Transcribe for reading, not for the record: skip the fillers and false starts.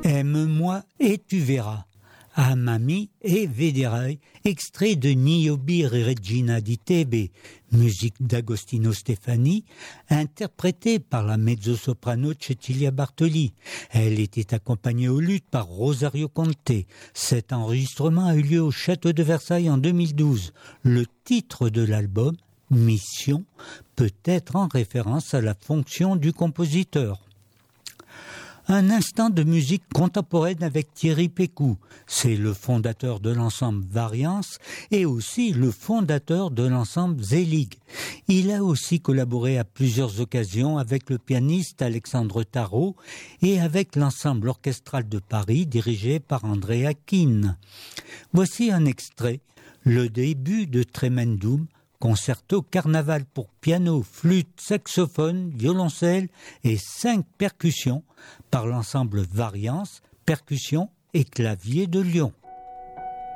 Aime-moi et tu verras. Amami e Vederai, extrait de Niobe Regina di Tebe, musique d'Agostino Stefani, interprétée par la mezzo-soprano Cecilia Bartoli. Elle était accompagnée au luth par Rosario Conte. Cet enregistrement a eu lieu au château de Versailles en 2012. Le titre de l'album, Mission, peut être en référence à la fonction du compositeur. Un instant de musique contemporaine avec Thierry Pécou. C'est le fondateur de l'ensemble Variance et aussi le fondateur de l'ensemble Zelig. Il a aussi collaboré à plusieurs occasions avec le pianiste Alexandre Tarot et avec l'ensemble orchestral de Paris dirigé par André Aquin. Voici un extrait, le début de Tremendum, concerto carnaval pour piano, flûte, saxophone, violoncelle et 5 percussions par l'ensemble Variance, percussions et clavier de Lyon.